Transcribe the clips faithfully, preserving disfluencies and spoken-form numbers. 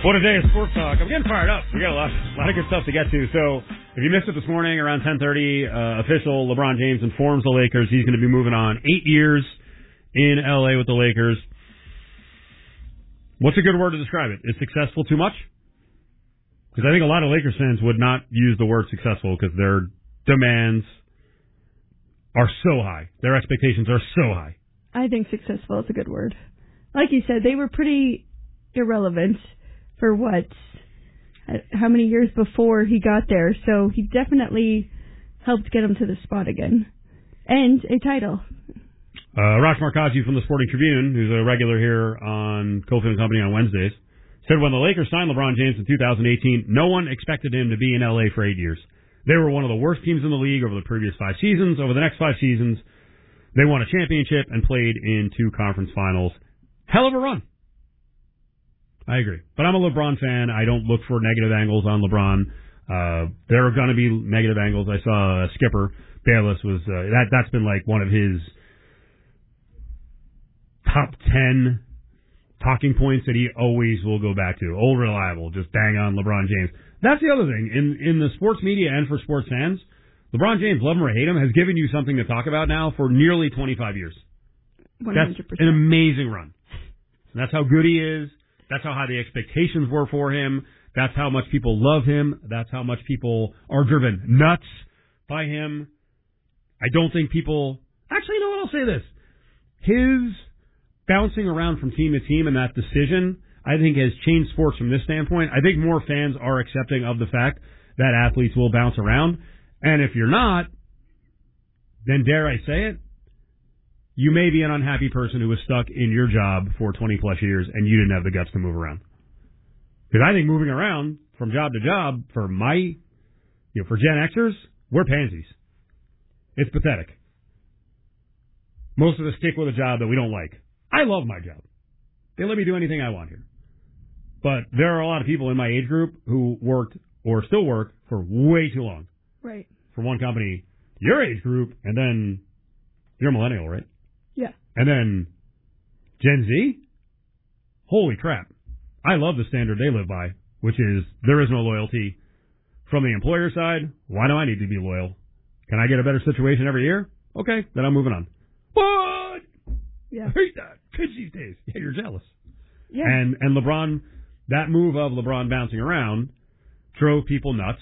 What a day of sports talk. I'm getting fired up. We got a lot, a lot of good stuff to get to. So, if you missed it this morning around ten thirty, uh, official LeBron James informs the Lakers he's going to be moving on. Eight years in L A with the Lakers. What's a good word to describe it? Is successful too much? Because I think a lot of Lakers fans would not use the word successful because their demands are so high. Their expectations are so high. I think successful is a good word. Like you said, they were pretty irrelevant for what, how many years before he got there. So he definitely helped get him to the spot again. And a title. Uh, Rosh Markazi from the Sporting Tribune, who's a regular here on Cofield and Company on Wednesdays, said when the Lakers signed LeBron James in two thousand eighteen, no one expected him to be in L A for eight years. They were one of the worst teams in the league over the previous five seasons. Over the next five seasons, they won a championship and played in two conference finals. Hell of a run. I agree. But I'm a LeBron fan. I don't look for negative angles on LeBron. Uh, there are going to be negative angles. I saw uh, Skipper Bayless was, uh, that, that's been like one of his top ten talking points that he always will go back to. Old reliable, just bang on LeBron James. That's the other thing. In, in the sports media and for sports fans, LeBron James, love him or hate him, has given you something to talk about now for nearly twenty-five years. one hundred percent. That's an amazing run. And that's how good he is. That's how high the expectations were for him. That's how much people love him. That's how much people are driven nuts by him. I don't think people... Actually, you know what? I'll say this. His bouncing around from team to team and that decision, I think, has changed sports from this standpoint. I think more fans are accepting of the fact that athletes will bounce around. And if you're not, then dare I say it, you may be an unhappy person who was stuck in your job for twenty plus years and you didn't have the guts to move around. Because I think moving around from job to job for my, you know, for Gen Xers, we're pansies. It's pathetic. Most of us stick with a job that we don't like. I love my job. They let me do anything I want here. But there are a lot of people in my age group who worked or still work for way too long. Right. For one company, your age group, and then you're a millennial, right? Yeah. And then Gen Z? Holy crap. I love the standard they live by, which is there is no loyalty from the employer side. Why do I need to be loyal? Can I get a better situation every year? Okay, then I'm moving on. What? Yeah. I hate that. Kids these days. Yeah, you're jealous. Yeah. And, and LeBron, that move of LeBron bouncing around drove people nuts.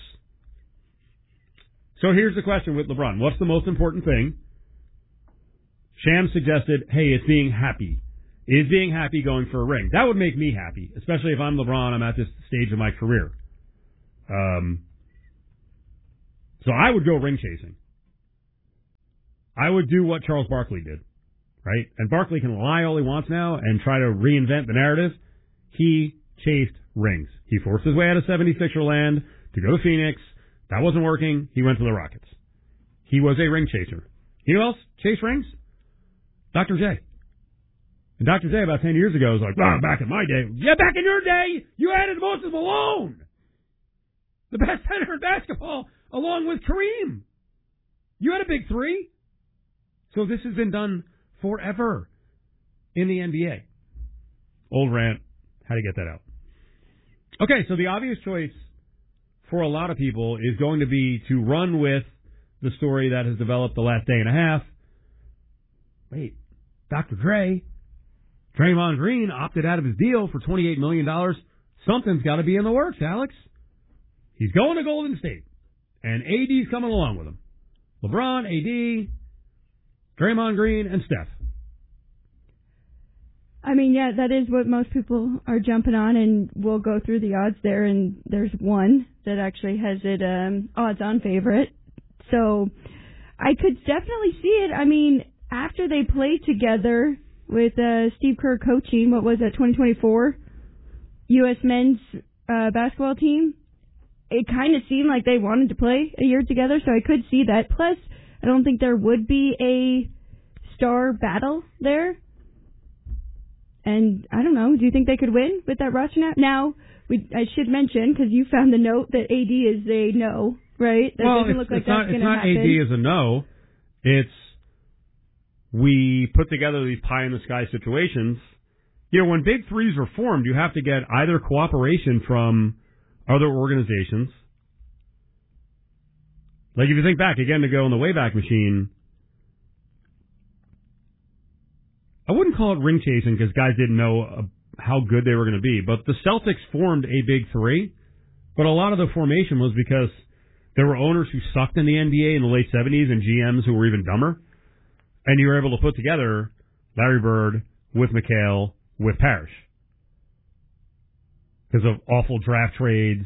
So here's the question with LeBron. What's the most important thing? Sham suggested, hey, it's being happy. Is being happy going for a ring? That would make me happy, especially if I'm LeBron, I'm at this stage of my career. Um, so I would go ring chasing. I would do what Charles Barkley did, right? And Barkley can lie all he wants now and try to reinvent the narrative. He chased rings. He forced his way out of seventy-sixer land to go to Phoenix. That wasn't working. He went to the Rockets. He was a ring chaser. You know who else chased rings? Doctor J. And Doctor J about ten years ago was like, well, back in my day. Yeah, back in your day, you added Moses Malone. The best center in basketball, along with Kareem. You had a big three. So this has been done forever in the N B A. Old rant. How to get that out. Okay, so the obvious choice for a lot of people is going to be to run with the story that has developed the last day and a half. Wait, Doctor Dre, Draymond Green opted out of his deal for twenty-eight million dollars. Something's got to be in the works, Alex. He's going to Golden State, and A D's coming along with him. LeBron, A D, Draymond Green, and Steph. I mean, yeah, that is what most people are jumping on, and we'll go through the odds there, and there's one that actually has it um, odds-on favorite. So I could definitely see it. I mean, after they played together with uh, Steve Kerr coaching, what was that, twenty twenty-four U S men's uh, basketball team, it kind of seemed like they wanted to play a year together, so I could see that. Plus, I don't think there would be a star battle there. And I don't know, do you think they could win with that roster now? Now, we, I should mention, because you found the note that A D is a no, right? That well, doesn't it's, look like it's that's not, going it's to not happen. A D as a no. It's we put together these pie-in-the-sky situations, you know, when Big Threes were formed, you have to get either cooperation from other organizations. Like, if you think back, again, to go in the Wayback Machine, I wouldn't call it ring chasing because guys didn't know uh, how good they were going to be. But the Celtics formed a Big Three, but a lot of the formation was because there were owners who sucked in the N B A in the late seventies and G Ms who were even dumber. And you were able to put together Larry Bird with McHale with Parrish because of awful draft trades.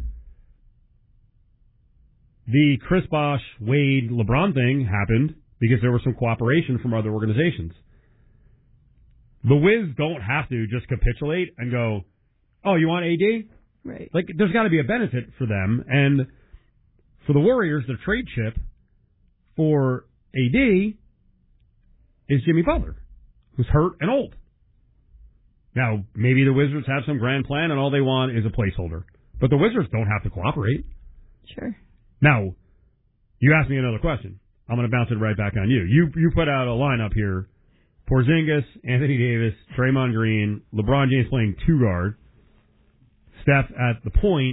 The Chris Bosh, Wade, LeBron thing happened because there was some cooperation from other organizations. The Wiz don't have to just capitulate and go, oh, you want A D? Right. Like, there's got to be a benefit for them. And for the Warriors, the trade chip for A D is Jimmy Butler, who's hurt and old. Now, maybe the Wizards have some grand plan and all they want is a placeholder. But the Wizards don't have to cooperate. Sure. Now, you asked me another question. I'm going to bounce it right back on you. You you put out a lineup here. Porzingis, Anthony Davis, Draymond Green, LeBron James playing two guard, Steph at the point.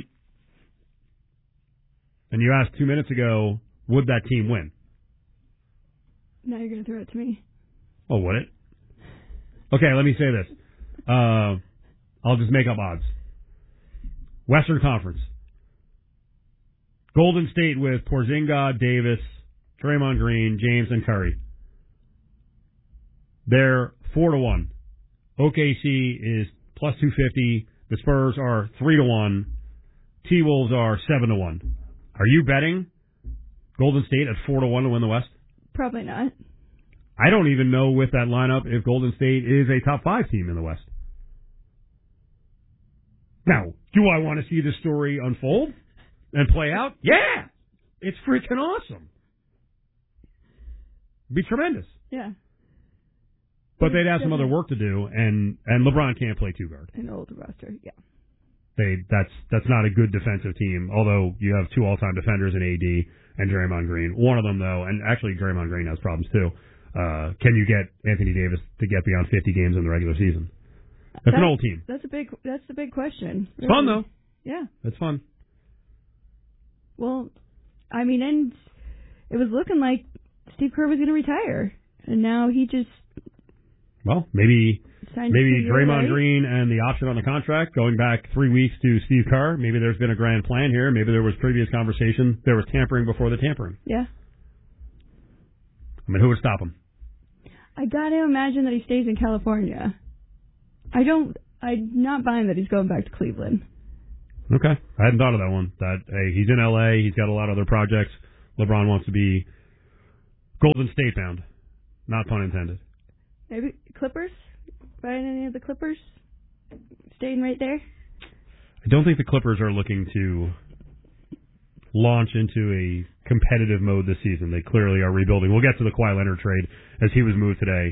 And you asked two minutes ago, would that team win? Now you're going to throw it to me. Oh, would it? Okay, let me say this. Uh, I'll just make up odds. Western Conference. Golden State with Porzingis, Davis, Draymond Green, James, and Curry. They're four to one. O K C is plus two fifty. The Spurs are three to one. T-Wolves are seven to one. Are you betting Golden State at four to one to win the West? Probably not. I don't even know with that lineup if Golden State is a top five team in the West. Now, do I want to see this story unfold and play out? Yeah! It's freaking awesome. It'd be tremendous. Yeah. But they'd have some other work to do, and, and LeBron can't play two guard. An old roster, yeah. They that's that's not a good defensive team, although you have two all-time defenders in A D and Draymond Green. One of them, though, and actually Draymond Green has problems, too. Uh, can you get Anthony Davis to get beyond fifty games in the regular season? That's, that's an old team. That's a big. That's the big question. Really. It's fun though. Yeah, it's fun. Well, I mean, and it was looking like Steve Kerr was going to retire, and now he just. Well, maybe maybe Draymond Green and the option on the contract going back three weeks to Steve Kerr. Maybe there's been a grand plan here. Maybe there was previous conversation. There was tampering before the tampering. Yeah. I mean, who would stop him? I got to imagine that he stays in California. I don't. I'm not buying that he's going back to Cleveland. Okay, I hadn't thought of that one. That hey, he's in L A. He's got a lot of other projects. LeBron wants to be Golden State bound. Not pun intended. Maybe Clippers? Buying any of the Clippers? Staying right there? I don't think the Clippers are looking to launch into a competitive mode this season. They clearly are rebuilding. We'll get to the Kawhi Leonard trade as he was moved today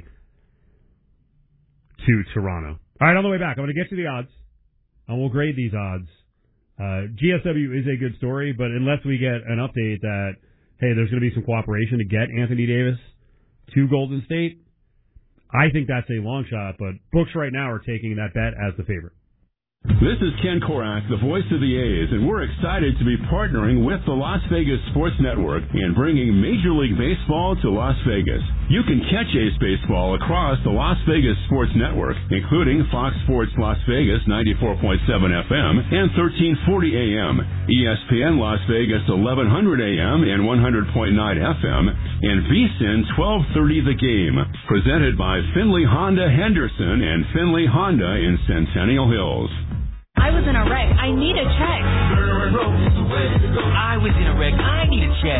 to Toronto. All right, on the way back, I'm going to get you the odds, and we'll grade these odds. Uh, G S W is a good story, but unless we get an update that, hey, there's going to be some cooperation to get Anthony Davis to Golden State, I think that's a long shot, but books right now are taking that bet as the favorite. This is Ken Korak, the voice of the A's, and we're excited to be partnering with the Las Vegas Sports Network and bringing Major League Baseball to Las Vegas. You can catch A's baseball across the Las Vegas Sports Network, including Fox Sports Las Vegas ninety-four point seven F M and thirteen forty A M, E S P N Las Vegas eleven hundred A M and one hundred point nine F M, and V S I N twelve thirty The Game, presented by Finley Honda Henderson and Finley Honda in Centennial Hills. I was in a wreck. I need a check. I was in a wreck. I need a check.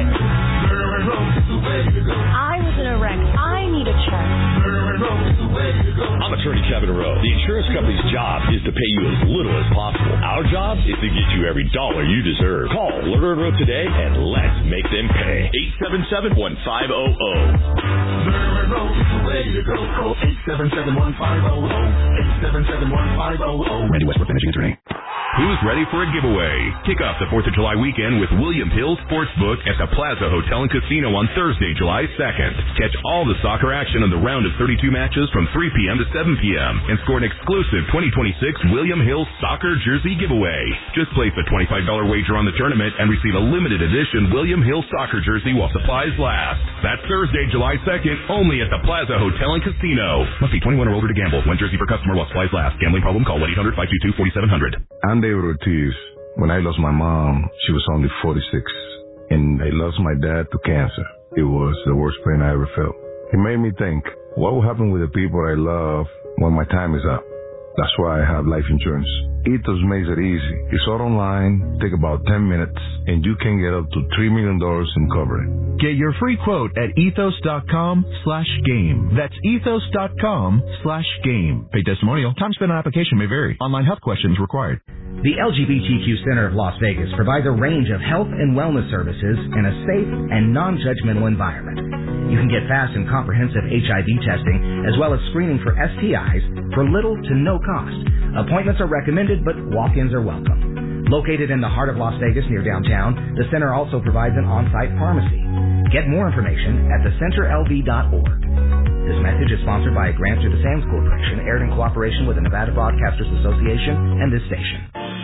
I was in a wreck. I need a check. I'm attorney Kevin Rowe. The insurance company's job is to pay you as little as possible. Our job is to get you every dollar you deserve. Call Lerner and Rowe today and let's make them pay. eight seven seven, one five zero zero. Lerner and Rowe is the way to go. Call eight seven seven, one five zero zero. eight seven seven, one five zero zero. Randy Westbrook, managing attorney. Who's ready for a giveaway? Kick off the fourth of July weekend with William Hill Sportsbook at the Plaza Hotel and Casino on Thursday, July second. Catch all the soccer action on the round of thirty-two matches from three p.m. to seven p.m. and score an exclusive twenty twenty-six William Hill soccer jersey giveaway. Just place a twenty-five dollars wager on the tournament and receive a limited edition William Hill soccer jersey while supplies last. That's Thursday, July second, only at the Plaza Hotel and Casino. Must be twenty-one or older to gamble. One jersey per customer while supplies last. Gambling problem? Call one eight hundred five two two four seven zero zero. I'm David Ortiz. When I lost my mom, she was only forty-six, and I lost my dad to cancer. It was the worst pain I ever felt. It made me think, what will happen with the people I love when my time is up? That's why I have life insurance. Ethos makes it easy. It's all online, take about ten minutes, and you can get up to three million dollars in coverage. Get your free quote at ethos.com slash game. That's ethos.com slash game. Pay testimonial. Time spent on application may vary. Online health questions required. The L G B T Q Center of Las Vegas provides a range of health and wellness services in a safe and non-judgmental environment. You can get fast and comprehensive H I V testing as well as screening for S T Is for little to no cost. Appointments are recommended, but walk-ins are welcome. Located in the heart of Las Vegas near downtown, the center also provides an on-site pharmacy. Get more information at the center l v dot org. This message is sponsored by a grant through the Sam's Corporation, aired in cooperation with the Nevada Broadcasters Association and this station.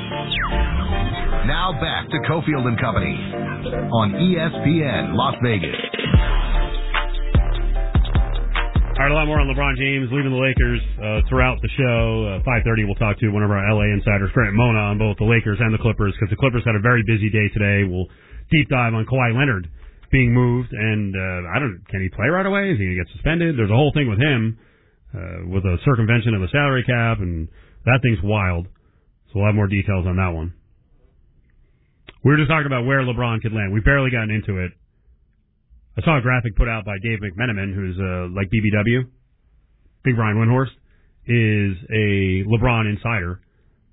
Now back to Cofield and Company on E S P N Las Vegas. All right, a lot more on LeBron James leaving the Lakers uh, throughout the show. Uh, five thirty, we'll talk to one of our L A insiders, Grant Mona, on both the Lakers and the Clippers, because the Clippers had a very busy day today. We'll deep dive on Kawhi Leonard being moved, and uh, I don't. Can he play right away? Is he going to get suspended? There's a whole thing with him, uh, with a circumvention of the salary cap, and that thing's wild. So we'll have more details on that one. We were just talking about where LeBron could land. We've barely gotten into it. I saw a graphic put out by Dave McMenamin, who's uh, like B B W, Big Brian Windhorst, is a LeBron insider.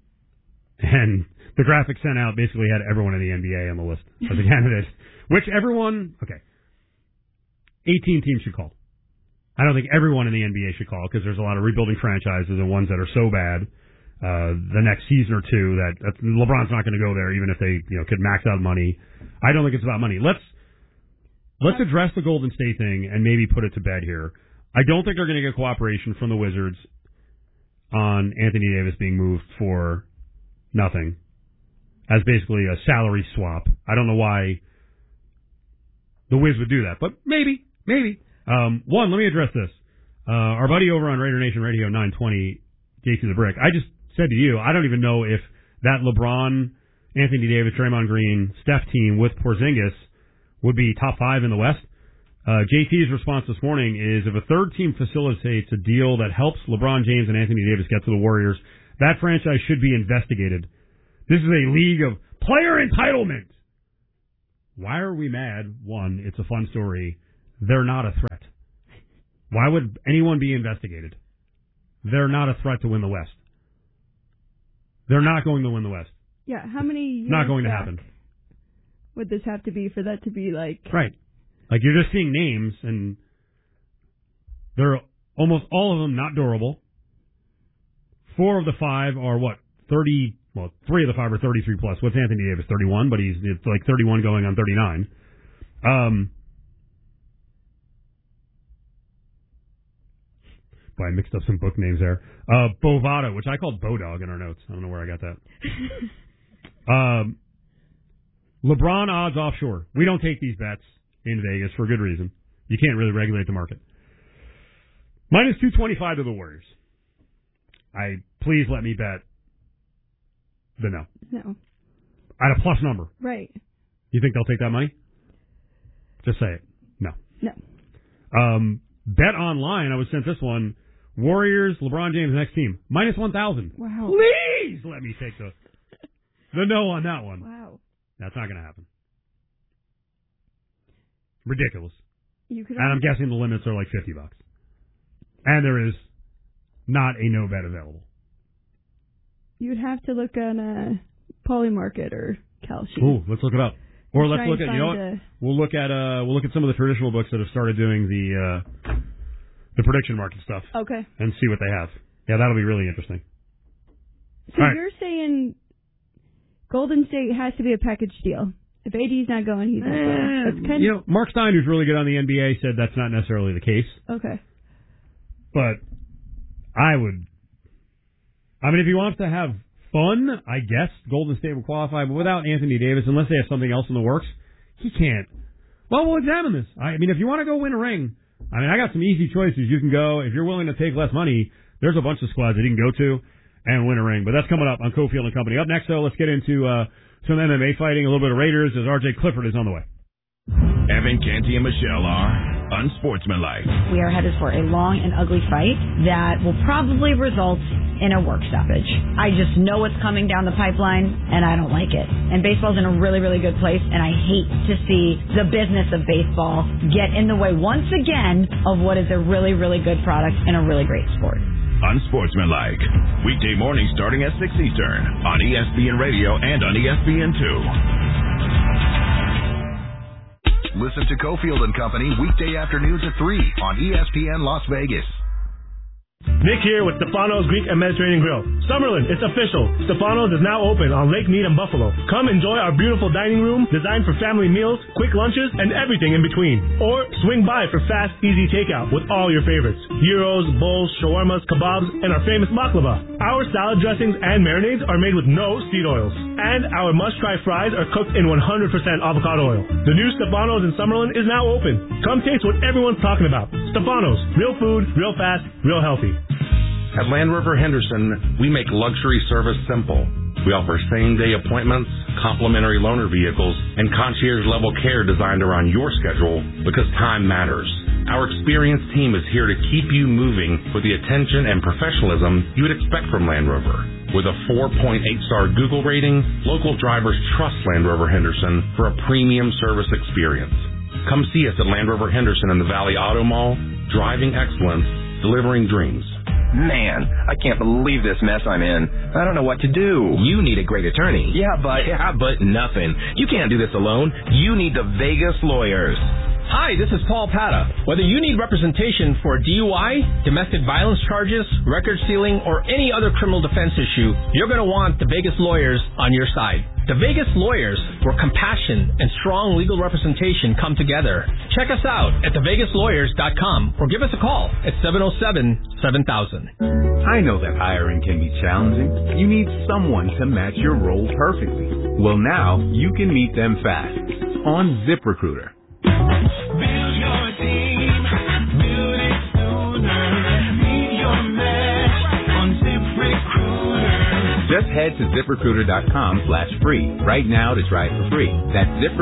And the graphic sent out basically had everyone in the N B A on the list as a candidate, which everyone, okay, eighteen teams should call. I don't think everyone in the N B A should call because there's a lot of rebuilding franchises and ones that are so bad uh, the next season or two that, that LeBron's not going to go there even if they you know could max out money. I don't think it's about money. Let's Let's address the Golden State thing and maybe put it to bed here. I don't think they're going to get cooperation from the Wizards on Anthony Davis being moved for nothing as basically a salary swap. I don't know why the Wiz would do that, but maybe, maybe. Um, one, let me address this. Uh, our buddy over on Raider Nation Radio nine twenty, J C the Brick, I just said to you, I don't even know if that LeBron, Anthony Davis, Draymond Green, Steph team with Porzingis would be top five in the West. Uh, J T's response this morning is if a third team facilitates a deal that helps LeBron James and Anthony Davis get to the Warriors, that franchise should be investigated. This is a league of player entitlement. Why are we mad? One, it's a fun story. They're not a threat. Why would anyone be investigated? They're not a threat to win the West. They're not going to win the West. Yeah, how many years Not going to back happen. would this have to be for that to be like... Right. Like, you're just seeing names, and they're almost all of them not durable. Four of the five are, what, thirty... Well, three of the five are thirty-three plus. What's Anthony Davis? thirty-one, but he's it's like thirty-one going on thirty-nine. Um... Boy, I mixed up some book names there. Uh, Bovada, which I called Bodog in our notes. I don't know where I got that. um, LeBron odds offshore. We don't take these bets in Vegas for good reason. You can't really regulate the market. Minus two twenty-five to the Warriors. I please let me bet the no. No. At a plus number. Right. You think they'll take that money? Just say it. No. No. Um, bet online, I was sent this one. Warriors, LeBron James, next team. Minus one thousand. Wow. Please let me take the, the no on that one. Wow. That's not going to happen. Ridiculous. You could and I'm guessing the limits are like fifty bucks. And there is not a no bet available. You'd have to look on a Polymarket or Kalshi. Ooh, let's look it up. Or let's Try look and at, you know what? find a- We'll look at, uh, we'll look at some of the traditional books that have started doing the, uh, the prediction market stuff. Okay. And see what they have. Yeah, that'll be really interesting. So All right. you're saying Golden State has to be a package deal. If A D's not going, he's not going. That's kind you know, Mark Stein, who's really good on the N B A, said that's not necessarily the case. Okay. But I would... I mean, if he wants to have fun, I guess Golden State would qualify, but without Anthony Davis, unless they have something else in the works, he can't. Well, we'll examine this. I mean, if you want to go win a ring, I mean, I got some easy choices. You can go, if you're willing to take less money, there's a bunch of squads that you can go to and win a ring. But that's coming up on Cofield and Company. Up next, though, let's get into uh, some M M A fighting, a little bit of Raiders, as R J Clifford is on the way. Evan, Canty, and Michelle are unsportsmanlike. We are headed for a long and ugly fight that will probably result in a work stoppage. I just know it's coming down the pipeline, and I don't like it. And baseball's in a really, really good place, and I hate to see the business of baseball get in the way once again of what is a really, really good product and a really great sport. Unsportsmanlike. Weekday mornings starting at six Eastern on E S P N Radio and on E S P N two. Listen to Cofield and Company weekday afternoons at three on E S P N Las Vegas. Nick here with Stefano's Greek and Mediterranean Grill. Summerlin, it's official. Stefano's is now open on Lake Mead and Buffalo. Come enjoy our beautiful dining room designed for family meals, quick lunches, and everything in between. Or swing by for fast, easy takeout with all your favorites. Gyros, bowls, shawarmas, kebabs, and our famous baklava. Our salad dressings and marinades are made with no seed oils. And our must-try fries are cooked in one hundred percent avocado oil. The new Stefano's in Summerlin is now open. Come taste what everyone's talking about. Stefano's. Real food, real fast, real healthy. At Land River Henderson, we make luxury service simple. We offer same-day appointments, complimentary loaner vehicles, and concierge-level care designed around your schedule because time matters. Our experienced team is here to keep you moving with the attention and professionalism you would expect from Land Rover. With a four point eight star Google rating, local drivers trust Land Rover Henderson for a premium service experience. Come see us at Land Rover Henderson in the Valley Auto Mall, driving excellence, delivering dreams. Man, I can't believe this mess I'm in. I don't know what to do. You need a great attorney. Yeah, but... Yeah, but nothing. You can't do this alone. You need the Vegas Lawyers. Hi, this is Paul Pata. Whether you need representation for D U I, domestic violence charges, record sealing, or any other criminal defense issue, you're going to want the Vegas Lawyers on your side. The Vegas Lawyers, where compassion and strong legal representation come together. Check us out at the vegas lawyers dot com or give us a call at seven oh seven, seven thousand. I know that hiring can be challenging. You need someone to match your role perfectly. Well, now you can meet them fast on ZipRecruiter. Build your team, build it sooner. Meet your match on ZipRecruiter. Just head to ZipRecruiter dot com slash free right now to try it for free. That's ZipRecruiter.